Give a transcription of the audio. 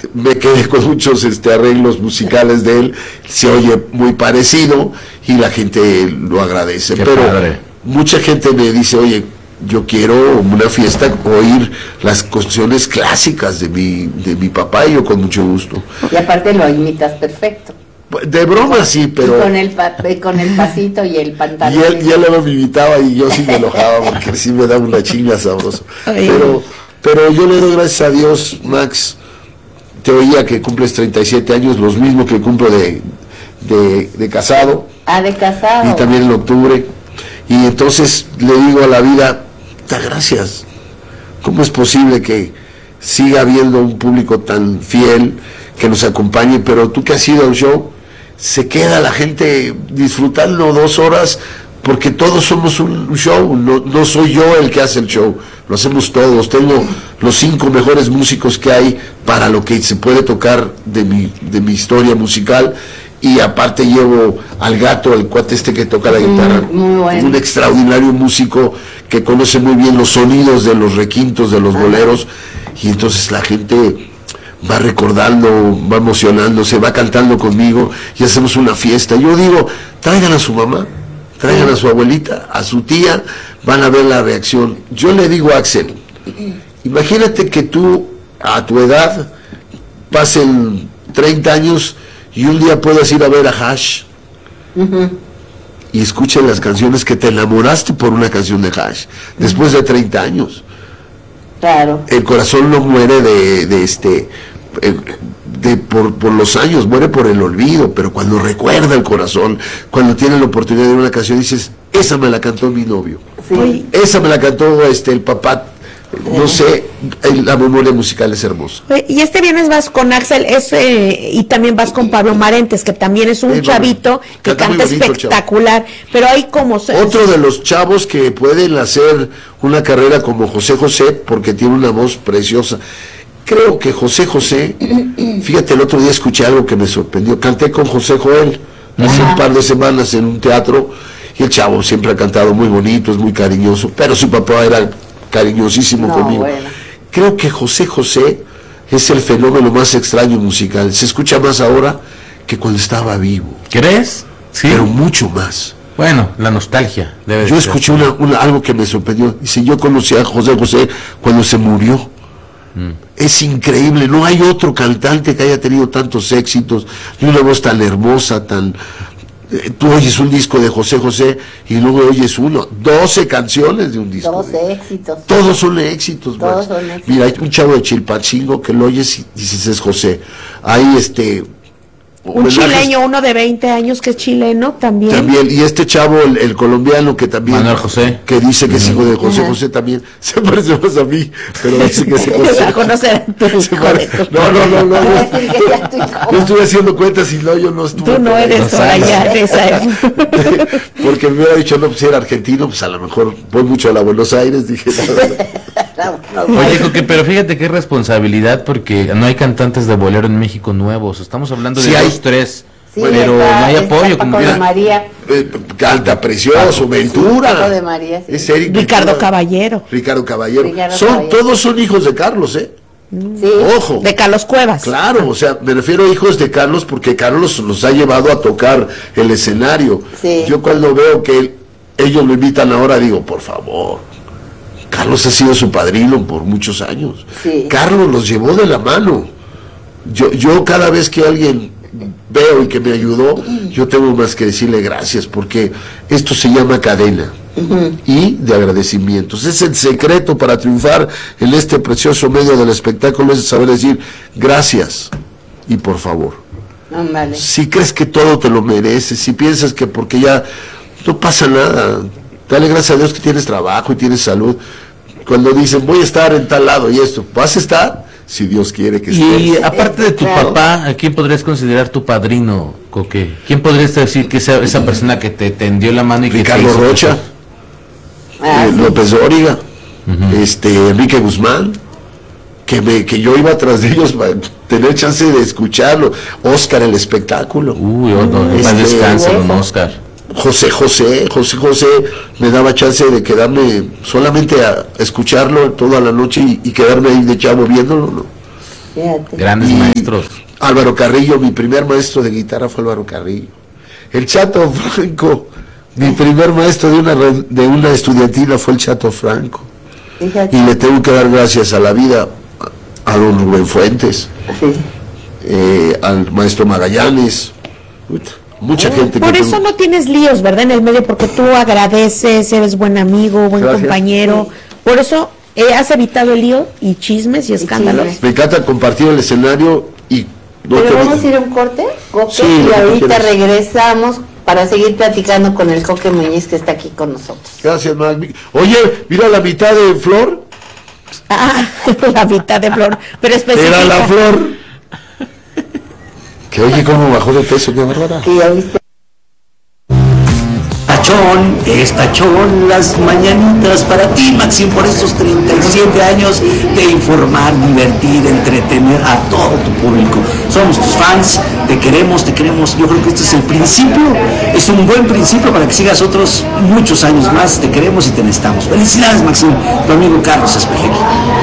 me quedé con muchos arreglos musicales de él, se oye muy parecido y la gente lo agradece. Qué pero padre. Mucha gente me dice, oye, yo quiero una fiesta, oír las canciones clásicas de mi papá, y yo con mucho gusto. Y aparte lo imitas perfecto. De broma sí, pero... Y con el pasito y el pantalón. Y él luego me imitaba y yo sí me enojaba porque sí me daba una chinga sabrosa. Pero yo le doy gracias a Dios, Max. Te oía que cumples 37 años, los mismos que cumplo de casado. Ah, de casado. Y también en octubre. Y entonces le digo a la vida, gracias. ¿Cómo es posible que siga habiendo un público tan fiel que nos acompañe? Pero tú que has ido al show, se queda la gente disfrutando 2 horas, porque todos somos un show. No soy yo el que hace el show, lo hacemos todos. Tengo los 5 mejores músicos que hay para lo que se puede tocar de mi historia musical. Y aparte llevo al Gato, el cuate que toca la guitarra, bueno. Un extraordinario músico que conoce muy bien los sonidos de los requintos, de los boleros, y entonces la gente va recordando, va emocionándose, va cantando conmigo y hacemos una fiesta. Yo digo, traigan a su mamá, traigan a su abuelita, a su tía, van a ver la reacción. Yo le digo a Axel, imagínate que tú, a tu edad, pasen 30 años y un día puedas ir a ver a Hash y escuchen las canciones que te enamoraste por una canción de Hash después de 30 años. Claro. El corazón no muere por los años, muere por el olvido, pero cuando recuerda el corazón, cuando tiene la oportunidad de ver una canción, dices, esa me la cantó mi novio, Sí. esa me la cantó el papá. No sé, la memoria musical es hermosa. Y este viernes vas con Axel y también vas con Pablo Marentes, que también es un chavito que canta muy canta bonito, espectacular, pero hay como... Otro de los chavos que pueden hacer una carrera como José José, porque tiene una voz preciosa. Creo que José José, fíjate, el otro día escuché algo que me sorprendió. Canté con José Joel hace un par de semanas en un teatro, y el chavo siempre ha cantado muy bonito, es muy cariñoso, pero su papá era cariñosísimo conmigo. Bueno. Creo que José José es el fenómeno más extraño musical. Se escucha más ahora que cuando estaba vivo. ¿Crees? Sí. Pero mucho más. Bueno, la nostalgia debe Yo ser. escuché algo que me sorprendió. Dice, yo conocí a José José cuando se murió. Es increíble, no hay otro cantante que haya tenido tantos éxitos, y una voz tan hermosa, tú oyes un disco de José José y luego oyes 12 canciones de un disco. 12 éxitos. Todos son éxitos, Todos Max. son éxitos. Mira, hay un chavo de Chilpancingo que lo oyes y dices, es José. Hay un chileño, uno de 20 años que es chileno también. También, y este chavo, el colombiano que también... Manuel José. Que dice que es hijo de José José también. Se parece más a mí, pero dice que es José. A conocer a tu hijo de tu- No. Va a decir que ya estoy Yo estuve haciendo cuentas y yo no estuve. Tú no eres por allá de esa época. Porque me hubiera dicho, no, pues si era argentino, pues a lo mejor voy mucho a la Buenos Aires, dije. Oye, Coque, pero fíjate qué responsabilidad, porque no hay cantantes de bolero en México nuevos. Estamos hablando de Sí hay. 2, 3, Sí, pero no hay apoyo. Paco Como de que... María. Canta precioso, Ventura. Paco de María, sí. Es Eric Ricardo Ventura. Caballero. Ricardo Caballero. Ricardo Caballero. Todos son hijos de Carlos, ¿eh? Sí. Ojo. De Carlos Cuevas. Claro, o sea, me refiero a hijos de Carlos porque Carlos los ha llevado a tocar el escenario. Sí. Yo cuando veo que ellos lo invitan ahora, digo, por favor, Carlos ha sido su padrino por muchos años. Sí. Carlos los llevó de la mano. Yo cada vez que alguien veo y que me ayudó, yo tengo más que decirle gracias, porque esto se llama cadena. Y de agradecimientos. Es el secreto para triunfar en este precioso medio del espectáculo, es saber decir gracias y por favor. No, vale. Si crees que todo te lo mereces, si piensas que porque ya no pasa nada, dale gracias a Dios que tienes trabajo y tienes salud. Cuando dicen voy a estar en tal lado y esto, vas a estar si Dios quiere que Y estés. aparte de tu Claro. papá, ¿a quién podrías considerar tu padrino, Coque? ¿Quién podrías decir que esa persona que te tendió la mano y que Ricardo te hizo Rocha, crecer? Sí. López Dóriga, Enrique Guzmán, que yo iba tras de ellos para tener chance de escucharlo. Oscar el espectáculo. Uy, más descanso, don Oscar. José José me daba chance de quedarme solamente a escucharlo toda la noche y quedarme ahí de chavo viéndolo, ¿no? Fíjate. Grandes maestros. Álvaro Carrillo, mi primer maestro de guitarra fue Álvaro Carrillo. El Chato Franco, mi primer maestro de una estudiantina fue el Chato Franco. Fíjate. Y le tengo que dar gracias a la vida a don Rubén Fuentes, al maestro Magallanes, mucha gente. Por que eso no tienes líos, ¿verdad? En el medio, porque tú agradeces, eres buen amigo, buen Gracias. compañero. Por eso has evitado el lío y chismes y escándalos. chismes. Me encanta compartir el escenario y no Pero te- vamos a ir a un corte, Coque, Sí, y lo que ahorita quieras. regresamos para seguir platicando con el Coque Muñiz que está aquí con nosotros. Gracias, Mac. Oye, mira la mitad de Flor. Ah, la mitad de flor, pero específica. Era la Flor. Que oye, cómo bajó de peso, qué bárbara. Que ya viste. Tachón, es tachón, las mañanitas para ti, Maxim, por estos 37 años de informar, divertir, entretener a todo tu público. Somos tus fans, te queremos, yo creo que este es el principio, es un buen principio para que sigas otros muchos años más, te queremos y te necesitamos. Felicidades, Maxim, tu amigo Carlos Espejel.